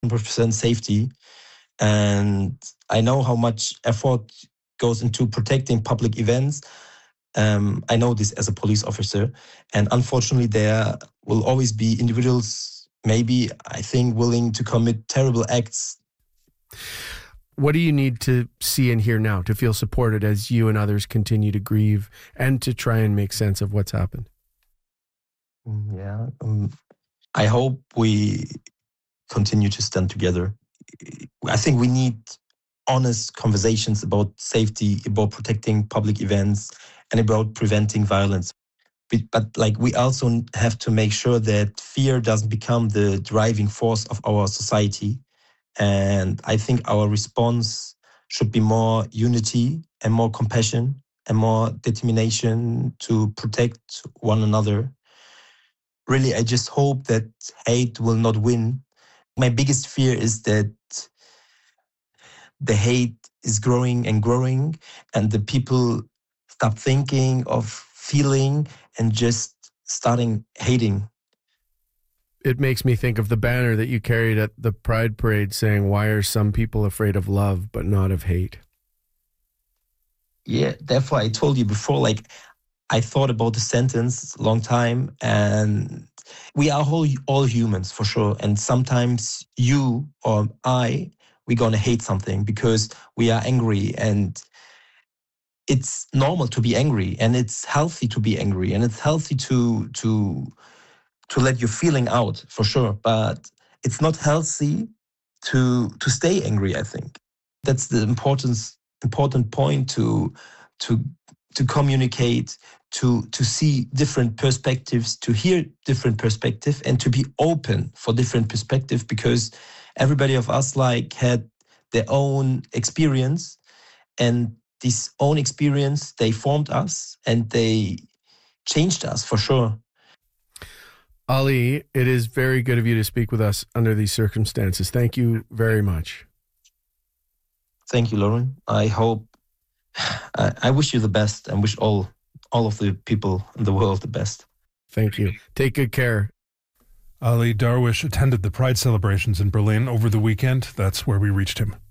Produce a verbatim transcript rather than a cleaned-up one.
one hundred percent safety. And I know how much effort goes into protecting public events. Um, I know this as a police officer. And unfortunately, there will always be individuals, maybe, I think, willing to commit terrible acts. What do you need to see and hear now to feel supported as you and others continue to grieve and to try and make sense of what's happened? Yeah, um, I hope we continue to stand together. I think we need honest conversations about safety, about protecting public events, and about preventing violence. But, but like we also have to make sure that fear doesn't become the driving force of our society. And I think our response should be more unity and more compassion and more determination to protect one another. Really, I just hope that hate will not win. My biggest fear is that the hate is growing and growing, and the people stop thinking of feeling and just starting hating. It makes me think of the banner that you carried at the Pride Parade saying, "Why are some people afraid of love but not of hate?" Yeah, therefore I told you before, like, I thought about the sentence a long time, and we are all, all humans for sure. And sometimes you or I, we're going to hate something because we are angry, and it's normal to be angry, and it's healthy to be angry, and it's healthy to, to, to let your feeling out for sure. But it's not healthy to, to stay angry, I think. That's the importance, important point to, to, to communicate, to to see different perspectives, to hear different perspectives, and to be open for different perspectives, because everybody of us like had their own experience, and this own experience, they formed us and they changed us for sure. Ali, it is very good of you to speak with us under these circumstances. Thank you very much. Thank you, Lauren. I hope, I, I wish you the best, and wish all all of the people in the world the best. Thank you. Take good care. Ali Darwish attended the Pride celebrations in Berlin over the weekend. That's where we reached him.